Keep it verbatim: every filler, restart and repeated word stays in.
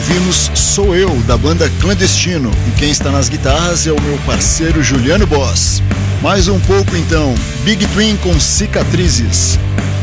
ouvimos Sou Eu, da banda Clandestino, e quem está nas guitarras é o meu parceiro Juliano Boss. Mais um pouco então, Big Twin com Cicatrizes.